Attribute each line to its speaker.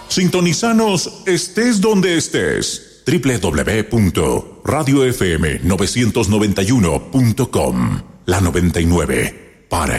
Speaker 1: Sintonizanos estés donde estés. www.radiofm991.com. La 99 para